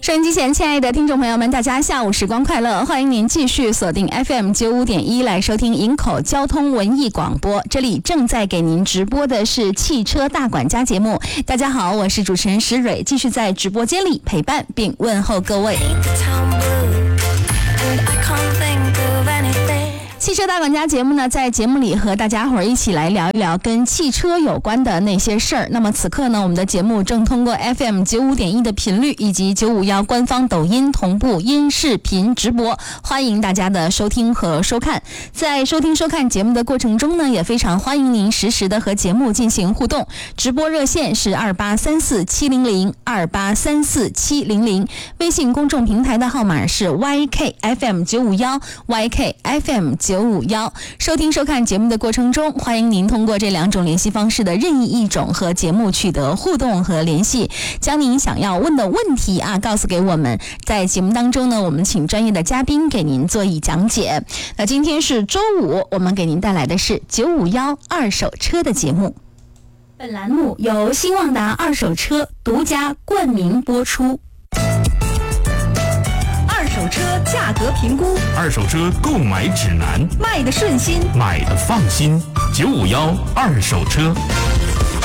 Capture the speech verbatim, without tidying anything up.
收音机前亲爱的听众朋友们，大家下午时光快乐，欢迎您继续锁定 F M 九十五点一来收听营口交通文艺广播。这里正在给您直播的是汽车大管家节目。大家好，我是主持人石蕊，继续在直播间里陪伴并问候各位。汽车大管家节目呢，在节目里和大家伙儿一起来聊一聊跟汽车有关的那些事儿。那么此刻呢，我们的节目正通过 F M 九十五点一的频率以及九五一官方抖音同步音视频直播，欢迎大家的收听和收看。在收听收看节目的过程中呢，也非常欢迎您实时的和节目进行互动。直播热线是二八三四七零零 二八三四七零零，微信公众平台的号码是 Y K F M 九五一 Y K F M 九五一。收听收看节目的过程中，欢迎您通过这两种联系方式的任意一种和节目取得互动和联系，将您想要问的问题啊告诉给我们。在节目当中呢，我们请专业的嘉宾给您做一讲解。那今天是周五，我们给您带来的是九五一二手车的节目。本栏目由新旺达二手车独家冠名播出。 二手车价格评估， 二手车购买指南， 卖的顺心， 买的放心。九五一二手车。